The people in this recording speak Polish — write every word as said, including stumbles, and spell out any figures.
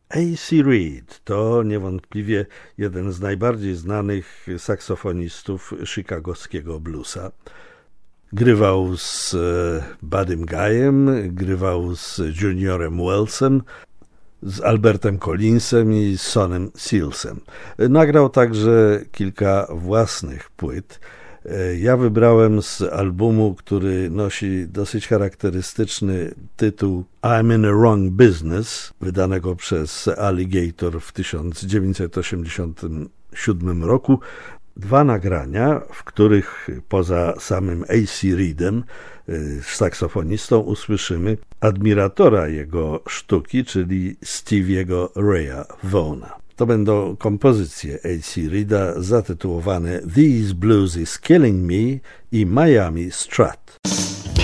A C Reed to niewątpliwie jeden z najbardziej znanych saksofonistów chicagowskiego bluesa. Grywał z Buddym Guyem, grywał z Juniorem Wellsem, z Albertem Collinsem i z Sonem Sealsem. Nagrał także kilka własnych płyt. Ja wybrałem z albumu, który nosi dosyć charakterystyczny tytuł I'm in a Wrong Business, wydanego przez Alligator w tysiąc dziewięćset osiemdziesiątym siódmym roku, dwa nagrania, w których poza samym A C Reedem, saksofonistą, usłyszymy admiratora jego sztuki, czyli Stevie'ego Raya Vaughna. To będą kompozycje A C Reeda zatytułowane These Blues is Killing Me i Miami Strut.